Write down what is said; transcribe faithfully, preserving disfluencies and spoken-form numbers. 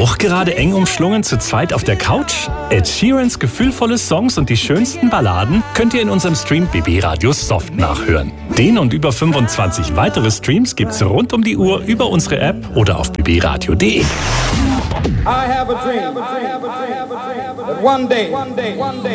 Auch gerade eng umschlungen zu zweit auf der Couch? Ed Sheerans gefühlvolle Songs und die schönsten Balladen könnt ihr in unserem Stream B B Radio Soft nachhören. Den und über fünfundzwanzig weitere Streams gibt's rund um die Uhr über unsere App oder auf b b radio punkt d e. I have a dream that one day